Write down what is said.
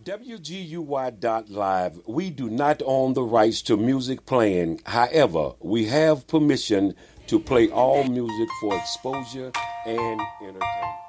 WGUY.live, we do not own the rights to music playing. However, we have permission to play all music for exposure and entertainment.